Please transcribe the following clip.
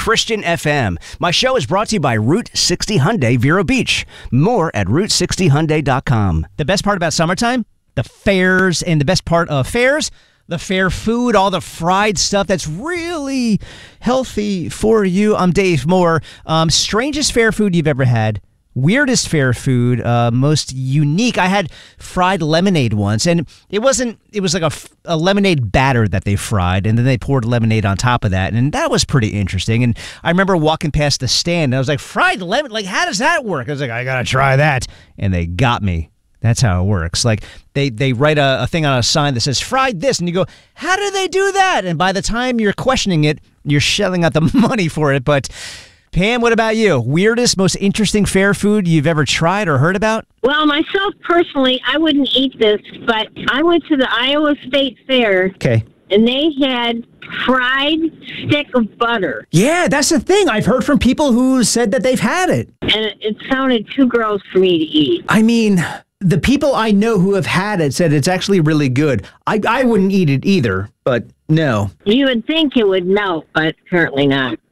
Christian FM. My show is brought to you by Route 60 Hyundai Vero Beach. More at Route60Hyundai.com. The best part about summertime? The fairs, and the best part of fairs? The fair food, all the fried stuff that's really healthy for you. I'm Dave Moore. Strangest fair food you've ever had? Weirdest fair food, most unique. I had fried lemonade once, and it was like a lemonade batter that they fried, and then they poured lemonade on top of that, and that was pretty interesting. And I remember walking past the stand, and I was like, fried lemon, like, how does that work? I was like, I gotta try that. And they got me. That's how it works. Like, they write a thing on a sign that says, fried this, and you go, how do they do that? And by the time you're questioning it, you're shelling out the money for it. But Pam, what about you? Weirdest, most interesting fair food you've ever tried or heard about? Well, myself personally, I wouldn't eat this, but I went to the Iowa State Fair. Okay. And they had fried stick of butter. Yeah, that's the thing. I've heard from people who said that they've had it. And it sounded too gross for me to eat. I mean, the people I know who have had it said it's actually really good. I wouldn't eat it either, but no. You would think it would melt, but apparently not.